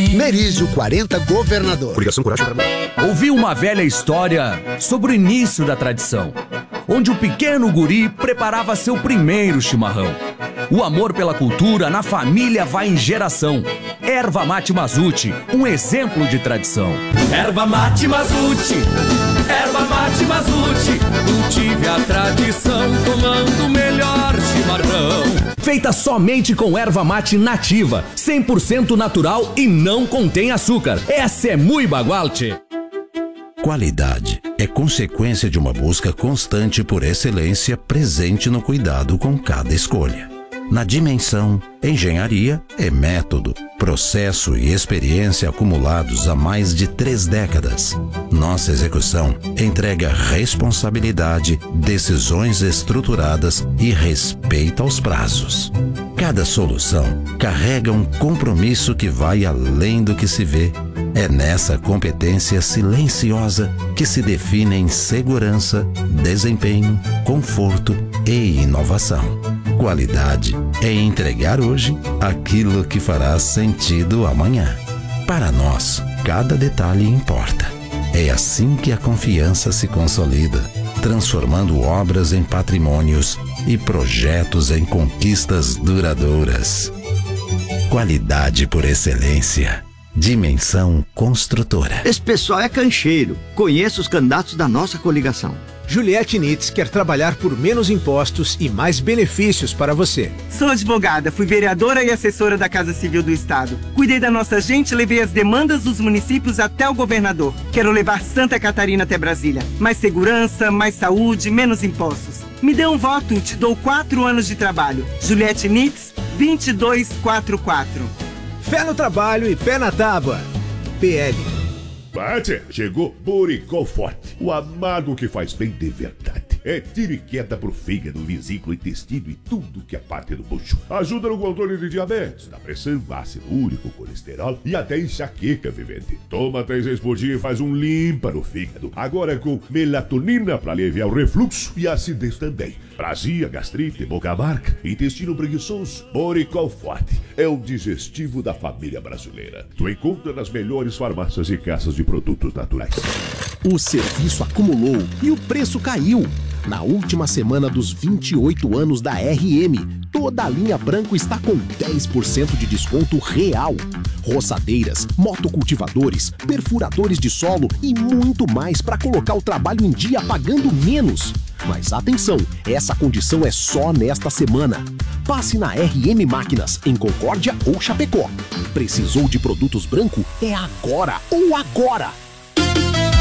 Merizio 40 Governador. Coligação Coragem para... Ouvi uma velha história sobre o início da tradição, onde o pequeno guri preparava seu primeiro chimarrão. O amor pela cultura na família vai em geração. Erva Mate Mazuti, um exemplo de tradição. Erva Mate Mazuti, Erva Mate Mazuti, cultive a tradição tomando o melhor chimarrão. Feita somente com erva mate nativa, 100% natural e não contém açúcar. Essa é muito bagualte. Qualidade é consequência de uma busca constante por excelência presente no cuidado com cada escolha. Na Dimensão, engenharia é método, processo e experiência acumulados há mais de 3 décadas. Nossa execução entrega responsabilidade, decisões estruturadas e respeito aos prazos. Cada solução carrega um compromisso que vai além do que se vê. É nessa competência silenciosa que se definem segurança, desempenho, conforto e inovação. Qualidade é entregar hoje aquilo que fará sentido amanhã. Para nós, cada detalhe importa. É assim que a confiança se consolida, transformando obras em patrimônios e projetos em conquistas duradouras. Qualidade por excelência. Dimensão Construtora. Esse pessoal é cancheiro. Conheço os candidatos da nossa coligação. Juliette Nitz quer trabalhar por menos impostos e mais benefícios para você. Sou advogada, fui vereadora e assessora da Casa Civil do Estado. Cuidei da nossa gente, levei as demandas dos municípios até o governador. Quero levar Santa Catarina até Brasília. Mais segurança, mais saúde, menos impostos. Me dê um voto, te dou 4 anos de trabalho. Juliette Nitz, 2244. Fé no trabalho e pé na tábua. PL. Bate, chegou Boricol Forte, o amargo que faz bem de verdade. É tiro e queda pro fígado, vesícula, intestino e tudo que é parte do bucho. Ajuda no controle de diabetes, da pressão, ácido úrico, colesterol e até enxaqueca, vivente. Toma 3 vezes por dia e faz um limpa no fígado. Agora com melatonina para aliviar o refluxo e a acidez também. Prazia, gastrite, boca amarga, intestino preguiçoso. Boricol Forte é o digestivo da família brasileira. Tu encontra nas melhores farmácias e casas de produtos naturais. O serviço acumulou e o preço caiu. Na última semana dos 28 anos da RM, toda a linha branco está com 10% de desconto real. Roçadeiras, motocultivadores, perfuradores de solo e muito mais para colocar o trabalho em dia pagando menos. Mas atenção, essa condição é só nesta semana. Passe na RM Máquinas, em Concórdia ou Chapecó. Precisou de produtos branco? É agora ou agora!